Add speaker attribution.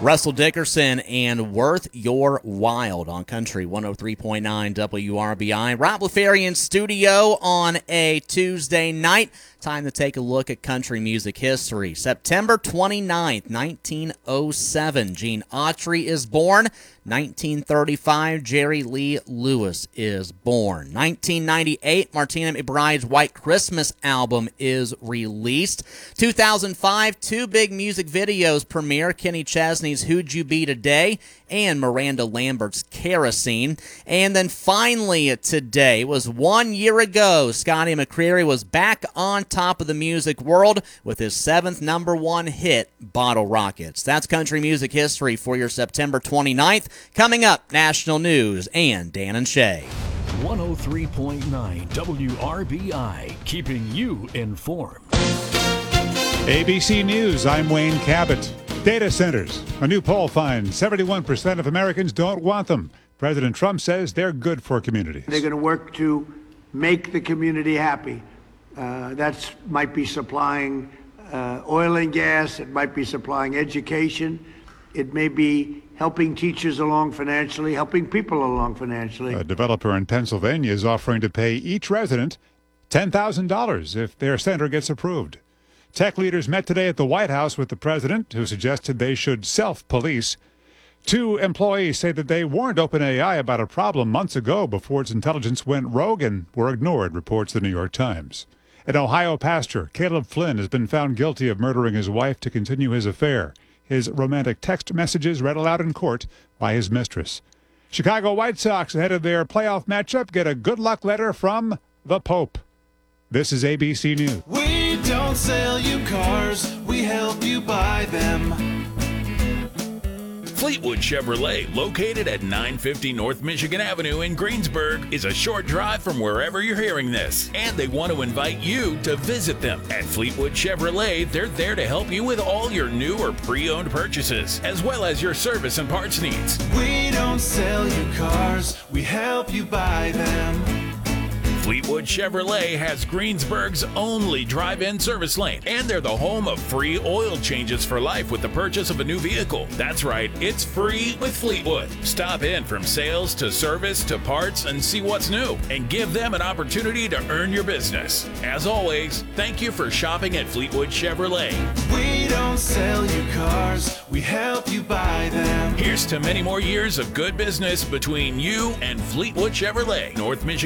Speaker 1: Russell Dickerson and Worth Your Wild on Country 103.9 WRBI. Rob Leferi in studio on a Tuesday night. Time to take a look at country music history. September 29th, 1907, Gene Autry is born. 1935, Jerry Lee Lewis is born. 1998, Martina McBride's White Christmas album is released. 2005, two big music videos premiere, Kenny Chesney's Who'd You Be Today and Miranda Lambert's Kerosene. And then finally today, was 1 year ago, Scotty McCreery was back on top of the music world with his 7th #1 hit, Bottle Rockets. That's country music history for your September 29th. Coming up, national news and Dan and Shay.
Speaker 2: 103.9 WRBI, keeping you informed.
Speaker 3: ABC News, I'm Wayne Cabot. Data centers. A new poll finds 71% of Americans don't want them. President Trump says they're good for communities.
Speaker 4: They're going to work to make the community happy. That might be supplying oil and gas. It might be supplying education. It may be helping teachers along financially, helping people along financially.
Speaker 3: A developer in Pennsylvania is offering to pay each resident $10,000 if their center gets approved. Tech leaders met today at the White House with the president, who suggested they should self-police. 2 employees say that they warned OpenAI about a problem months ago before its intelligence went rogue and were ignored, reports the New York Times. An Ohio pastor, Caleb Flynn, has been found guilty of murdering his wife to continue his affair. His romantic text messages read aloud in court by his mistress. Chicago White Sox, ahead of their playoff matchup, get a good luck letter from the Pope. This is ABC News.
Speaker 5: We don't sell you cars, we help you buy them.
Speaker 2: Fleetwood Chevrolet, located at 950 North Michigan Avenue in Greensburg, is a short drive from wherever you're hearing this. And they want to invite you to visit them. At Fleetwood Chevrolet, they're there to help you with all your new or pre-owned purchases, as well as your service and parts needs.
Speaker 5: We don't sell you cars, we help you buy them.
Speaker 2: Fleetwood Chevrolet has Greensburg's only drive-in service lane, and they're the home of free oil changes for life with the purchase of a new vehicle. That's right, it's free with Fleetwood. Stop in from sales to service to parts and see what's new, and give them an opportunity to earn your business. As always, thank you for shopping at Fleetwood Chevrolet.
Speaker 5: We don't sell you cars, we help you buy them.
Speaker 2: Here's to many more years of good business between you and Fleetwood Chevrolet, North Michigan